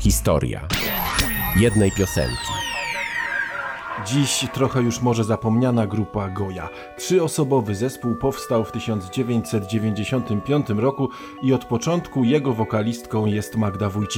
Historia jednej piosenki. Dziś trochę już może zapomniana grupa Goja. 3-osobowy zespół powstał w 1995 roku i od początku jego wokalistką jest Magda Wójcik.